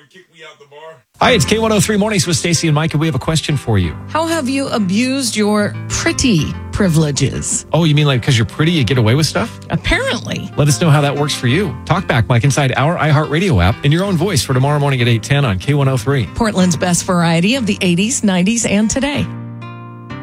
Hi, it's K103 Mornings with Stacey and Mike, and we have a question for you. How have you abused your pretty privileges? Oh, you mean like because you're pretty, you get away with stuff? Apparently. Let us know how that works for you. Talk back, Mike, inside our iHeartRadio app in your own voice for tomorrow morning at 8:10 on K103. Portland's best variety of the 80s, 90s, and today.